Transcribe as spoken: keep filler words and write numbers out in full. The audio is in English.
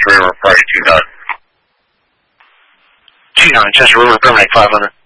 River, Party two nine. two nine, Chester River, Permanent five hundred.